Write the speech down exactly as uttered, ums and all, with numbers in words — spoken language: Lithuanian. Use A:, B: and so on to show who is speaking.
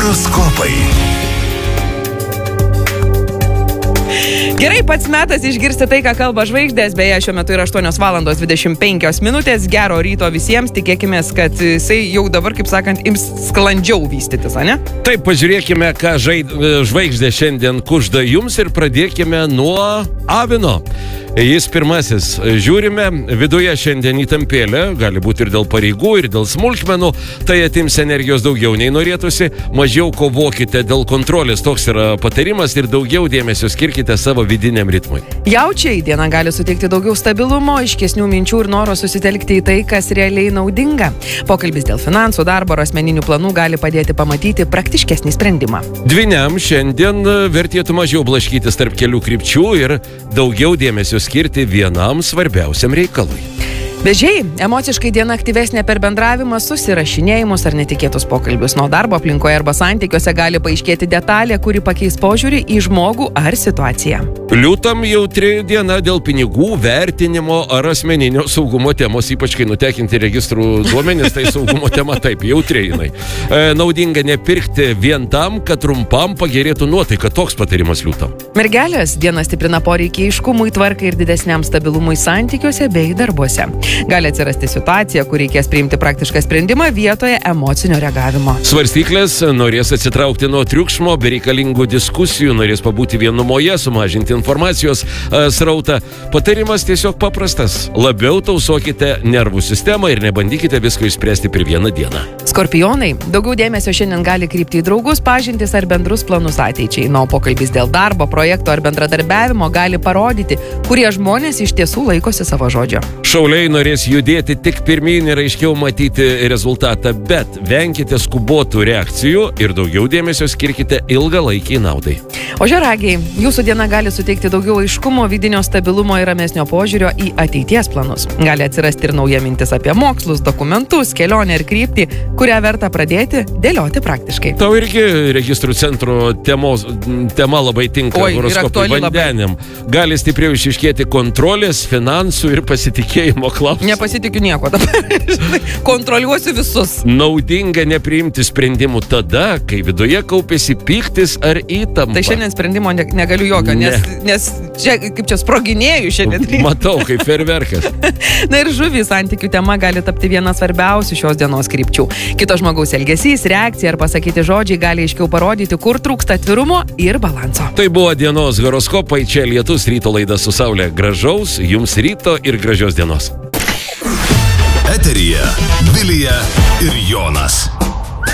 A: Horoskopai.
B: Gerai, pats metas išgirsti tai, ką kalba žvaigždės. Beje, šiuo metu yra aštuonios valandos dvidešimt penkios minutės. Gero ryto visiems. Tikėkime, kad jisai jau dabar, kaip sakant, ims sklandžiau vystytis, ane?
C: Taip, pažiūrėkime, ką žvaigždė šiandien kužda jums ir pradėkime nuo avino. Jis pirmasis. Žiūrime, viduje šiandien įtampėlė, gali būti ir dėl pareigų, ir dėl smulkmenų, tai atims energijos daugiau nei norėtųsi, mažiau kovokite dėl kontrolės, toks yra patarimas, ir daugiau dėmesio skirkite savo vidiniam ritmui.
B: Jaučiai diena gali suteikti daugiau stabilumo, aiškesnių minčių ir noro susitelkti į tai, kas realiai naudinga. Pokalbis dėl finansų, darbo ar asmeninių planų gali padėti pamatyti praktiškesnį sprendimą.
C: Dvyniam šiandien vertėtų mažiau blaškytis tarp kelių krypčių ir daugiau dėmesio skirti vienam svarbiausiam reikalui.
B: Vėžiai, emociškai diena aktyvesnė per bendravimą, susirašinėjimus ar netikėtus pokalbius. Nuo darbo aplinkoje arba santykiuose gali paaiškėti detalė, kuri pakeis požiūrį į žmogų ar situaciją.
C: Liūtam jautri diena dėl pinigų, vertinimo ar asmeninio saugumo temos, ypač kai nutekinti registrų duomenys, tai saugumo tema taip, jautri jinai. E, naudinga nepirkti vien tam, kad trumpam pagerėtų nuotaika, toks patarimas liūtam.
B: Mergelės, diena stiprina poreikį aiškumui, tvarkai ir didesniam stabilumui santykiuose bei darbuose. Gali atsirasti situacija, kur reikės priimti praktišką sprendimą vietoje emocinio reagavimo.
C: Svarstyklės norės atsitraukti nuo triukšmo, bereikalingų diskusijų, norės pabūti vienumoje, sumažinti informacijos a, srautą. Patarimas tiesiog paprastas. Labiau tausokite nervų sistemą ir nebandykite visko išspręsti per vieną dieną.
B: Skorpionai, daugiau dėmesio šiandien gali krypti į draugus, pažintis ar bendrus planus ateičiai. Na, o pokalbis dėl darbo, projekto ar bendradarbiavimo gali parodyti, kurie žmonės iš tiesų laikosi savo žodžio.
C: Šauliai norės judėti tik pirmyn ir aiškiau matyti rezultatą, bet venkite skubotų reakcijų ir daugiau dėmesio skirkite ilgalaikiai naudai.
B: Ožiaragiai, jūsų diena gali suteikti daugiau aiškumo, vidinio stabilumo ir ramesnio požiūrio į ateities planus. Gali atsirasti ir nauja mintis apie mokslus, dokumentus, kelionę ir kryptį, kurią verta pradėti dėlioti praktiškai.
C: Tau irgi registrų centro temos, tema labai tinka horoskopui vandeniam. Gali stipriau išiškėti kontrolės, finansų ir pasitikėjimo klausimus.
B: Nepasitikiu nieko dabar. Kontroliuosiu visus.
C: Naudinga nepriimti sprendimų tada, kai viduje kaupėsi pyktis ar įtampa.
B: Tai šiandien sprendimo ne, negaliu jokio, nes, ne. nes čia, kaip čia sproginėjau šiandien.
C: Matau, kaip ferverkas.
B: Na ir žuvys, santykių tema gali tapti viena svarbiausių šios dienos krypčių. Kito žmogaus elgesys, reakcija ar pasakyti žodžiai gali aiškiau parodyti, kur trūksta atvirumo ir balanso.
C: Tai buvo dienos horoskopai, čia Lietus, ryto laida su Saulė. Gražaus jums ryto ir gražios dienos.
A: Eteryje Vilija ir Jonas.